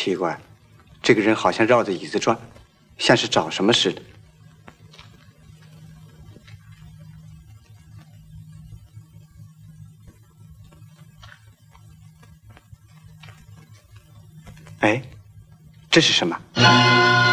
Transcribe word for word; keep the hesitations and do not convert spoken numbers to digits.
奇怪，这个人好像绕着椅子转，像是找什么似的。哎，这是什么？